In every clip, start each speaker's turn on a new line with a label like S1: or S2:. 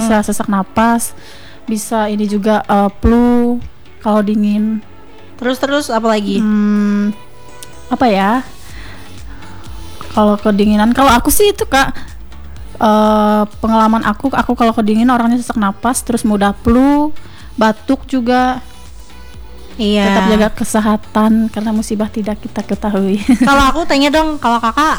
S1: bisa sesak napas, bisa ini juga flu kalau dingin.
S2: Terus apa lagi?
S1: Apa ya? Kalau kedinginan, kalau aku sih itu Kak, pengalaman aku kalau kedinginan orangnya sesak napas, terus mudah flu, batuk juga.
S2: Iya.
S1: Tetap jaga kesehatan karena musibah tidak kita ketahui.
S2: Kalau aku tanya dong, kalau kakak,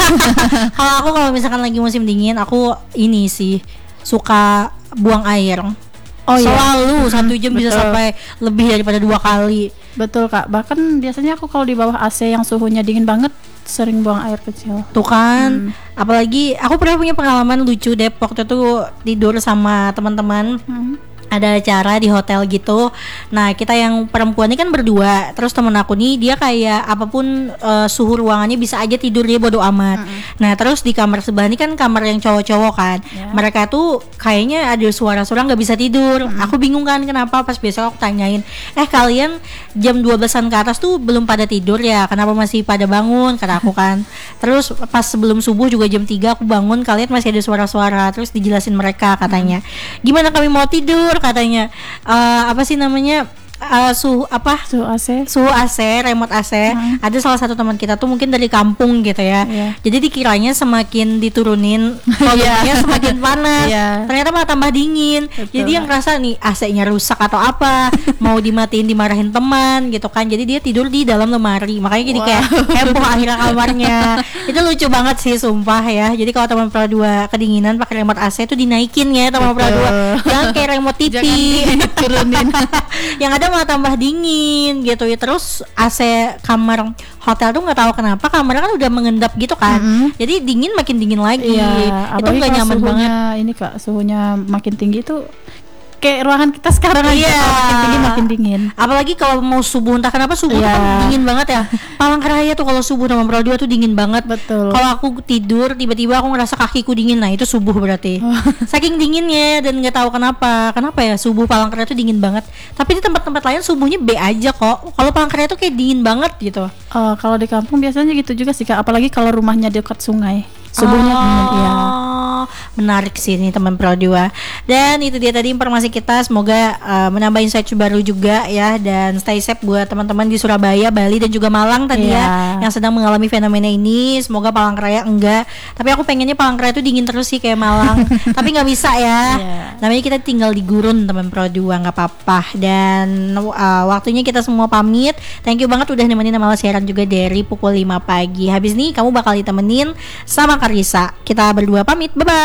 S2: kalau misalkan lagi musim dingin, aku ini sih suka buang air.
S1: Oh iya.
S2: Selalu 1 jam bisa sampai lebih daripada 2 kali.
S1: Betul Kak. Bahkan biasanya aku kalau di bawah AC yang suhunya dingin banget sering buang air kecil.
S2: Tuh kan, apalagi aku pernah punya pengalaman lucu deh. Waktu itu tidur sama teman-teman. Ada acara di hotel gitu. Nah kita yang perempuan ini kan berdua. Terus temen aku nih dia kayak apapun suhu ruangannya bisa aja tidur, dia bodo amat. Nah terus di kamar sebelah ini kan kamar yang cowok-cowok kan. Mereka tuh kayaknya ada suara-suara gak bisa tidur. Aku bingung kan kenapa. Pas besok aku tanyain, kalian jam 12an ke atas tuh belum pada tidur ya? Kenapa masih pada bangun? Kata aku kan. Terus pas sebelum subuh juga jam 3 aku bangun, kalian masih ada suara-suara. Terus dijelasin mereka katanya, gimana kami mau tidur katanya, apa sih namanya, suhu AC, remote AC. Ada salah satu teman kita tuh mungkin dari kampung gitu ya. Jadi dikiranya semakin diturunin volumenya semakin panas. Ternyata malah tambah dingin. Betul. Jadi yang ngerasa nih AC-nya rusak atau apa, mau dimatiin dimarahin teman gitu kan. Jadi dia tidur di dalam lemari. Makanya jadi kayak heboh akhirnya kamarnya. Itu lucu banget sih sumpah ya. Jadi kalau teman Pro 2 kedinginan pakai remote AC tuh dinaikin ya teman Pro 2. Jangan kayak remote TV.
S1: Turunin.
S2: Yang ada malah tambah dingin gitu ya. Terus AC kamar hotel tuh nggak tahu kenapa kamarnya kan udah mengendap gitu kan. Jadi dingin makin dingin lagi. Itu nggak nyaman banget.
S1: Ini Kak, suhunya makin tinggi tuh kayak ruangan kita sekarang aja makin dingin.
S2: Apalagi kalau mau subuh, entah kenapa subuh tuh kan dingin banget ya. Palangkaraya tuh kalau subuh sama Pro 2 tuh dingin banget.
S1: Betul.
S2: Kalau aku tidur tiba-tiba aku ngerasa kakiku dingin, nah itu subuh berarti. Saking dinginnya dan nggak tahu kenapa ya subuh Palangkaraya tuh dingin banget. Tapi di tempat-tempat lain subuhnya B aja kok. Kalau Palangkaraya tuh kayak dingin banget gitu.
S1: Kalau di kampung biasanya gitu juga sih Kak. Apalagi kalau rumahnya dekat sungai, subuhnya dingin. Iya.
S2: Menarik sih ini teman Pro 2. Dan itu dia tadi informasi kita, semoga menambah insight baru juga ya. Dan stay safe buat teman-teman di Surabaya, Bali dan juga Malang tadi ya yang sedang mengalami fenomena ini. Semoga Palangkaraya enggak, tapi aku pengennya Palangkaraya itu dingin terus sih kayak Malang. Tapi nggak bisa ya. Namanya kita tinggal di gurun teman Pro 2, nggak apa-apa. Dan waktunya kita semua pamit. Thank you banget udah nemenin Amala siaran juga dari pukul 5 pagi. Habis nih kamu bakal ditemenin sama Karisa. Kita berdua pamit, bye-bye.